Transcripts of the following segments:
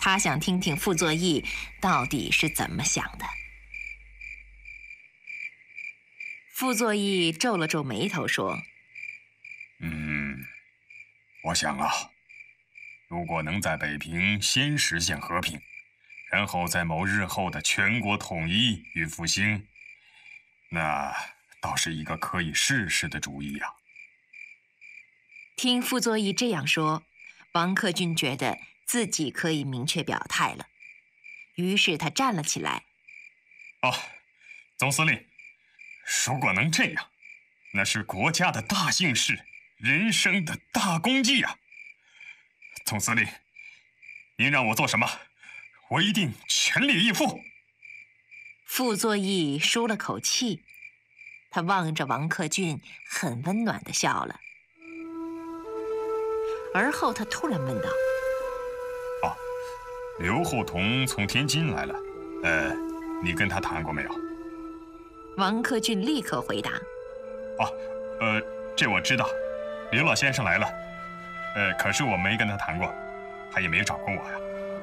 他想听听傅作义到底是怎么想的。傅作义皱了皱眉头说：“ 我想啊，如果能在北平先实现和平，然后再谋日后的全国统一与复兴，那倒是一个可以试试的主意啊。” 听傅作义这样说，王克俊觉得自己可以明确表态了，于是他站了起来。 总司令，如果能这样，那是国家的大幸事，人生的大功绩啊！总司令，您让我做什么，我一定全力以赴。 傅作义舒了口气，他望着王克俊，很温暖地笑了。而后他突然问道：“ 刘厚同从天津来了，你跟他谈过没有？” 王克俊立刻回答：“ 这我知道，刘老先生来了，可是我没跟他谈过，他也没找过我呀。”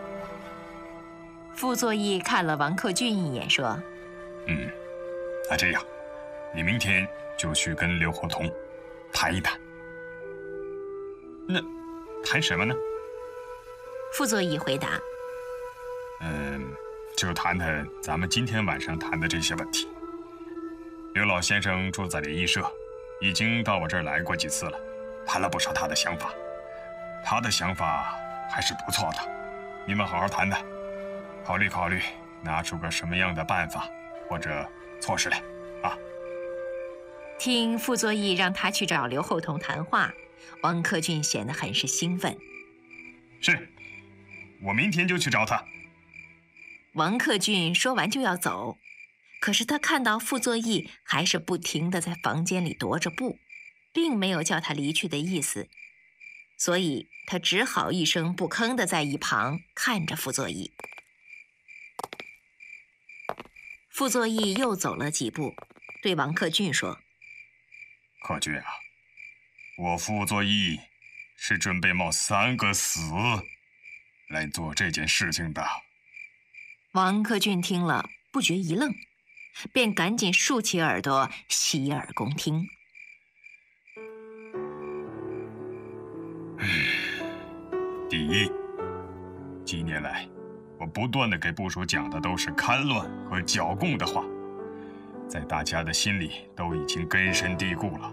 傅作义看了王克俊一眼，说：“ 那这样，你明天就去跟刘厚同谈一谈。”那谈什么呢？ 傅作义回答：“ 就谈谈咱们今天晚上谈的这些问题。刘老先生住在联谊社，已经到我这儿来过几次了，谈了不少他的想法。他的想法还是不错的，你们好好谈谈，考虑考虑，拿出个什么样的办法或者措施来啊。” 听傅作义让他去找刘厚同谈话，王克俊显得很是兴奋。 “是，我明天就去找他。” 王克俊说完就要走，可是他看到傅作义还是不停地在房间里踱着步，并没有叫他离去的意思，所以他只好一声不吭地在一旁看着傅作义。傅作义又走了几步，对王克俊说：“ 克俊啊，我傅作义是准备冒3个死来做这件事情的。” 王克俊听了不觉一愣，便赶紧竖起耳朵洗耳恭听。 第一，几年来，我不断地给部属讲的都是戡乱和剿共的话，在大家的心里都已经根深蒂固了。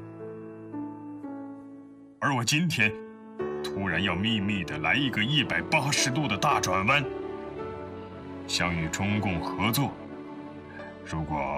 而我今天突然要秘密地来一个180度的大转弯，想与中共合作。如果